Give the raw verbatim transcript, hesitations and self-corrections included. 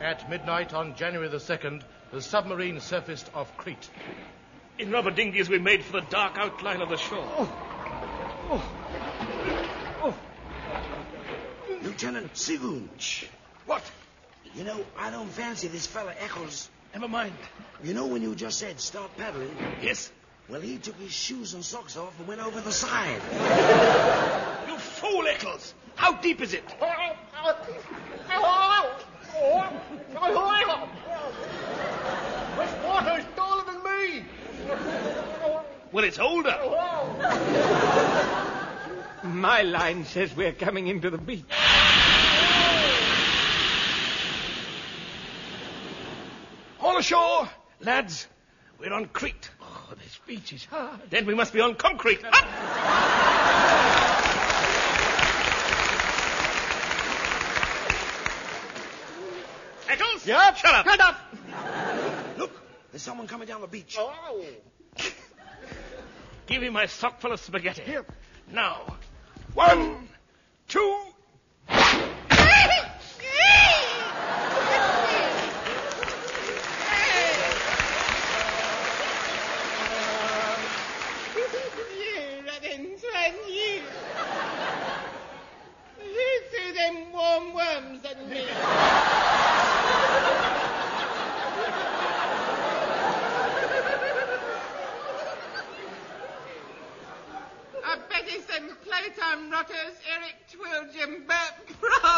At midnight on January the second, the submarine surfaced off Crete. In rubber dinghies we made for the dark outline of the shore. Oh. Oh. Oh. Lieutenant Seagoon. Shh. What? You know, I don't fancy this fella Eccles. Never mind. You know when you just said start paddling? Yes. Well, he took his shoes and socks off and went over the side. You fool, Eccles! How deep is it? This water is taller than me. Well, it's older. My line says we're coming into the beach. All ashore, lads. We're on Crete. Oh, this beach is hard. Then we must be on concrete. Up! Eccles? Yep. Shut up. Shut up. Look, there's someone coming down the beach. Oh. Give him my sock full of spaghetti. Here. Now, one, two... Who threw them warm worms at me? I bet it's them playtime rotters, Eric Twiljum, Bert Brown.